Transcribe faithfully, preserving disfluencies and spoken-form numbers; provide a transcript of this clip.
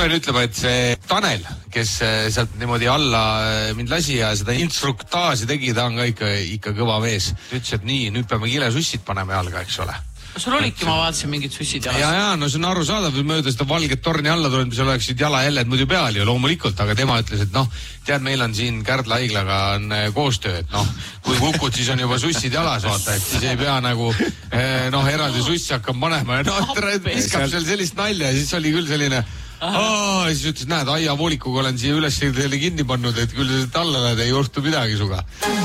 pean ütlema, et see Tanel, kes sealt niimoodi alla mind lasi ja seda instruktaaži tegi, ta on ka ikka, ikka kõva mees. Ütles, et nii, nüüd peame kilesussid panema jalga, eks ole. Sul olidki, ma vaatasin mingid sussid jalas. Ja, ja, no see on aru saadav, mööda seda valget torni alla tulnud, mis oleksid jalajäljed muidu peal ju loomulikult, aga tema ütles, et noh, tead, meil on siin Kärdla haiglaga on koostöö, et noh, kui kukud, siis on juba sussid jalas, vaata, et siis ei pea nagu noh, eraldi sussi hakkab panema ja noh, viskab seal sellist nalja ja siis oli küll selline oh, siis ütles, näed, aia voolikuga olen siia üles kinni pannud, et küll alla lähed, ei juhtu midagi suga.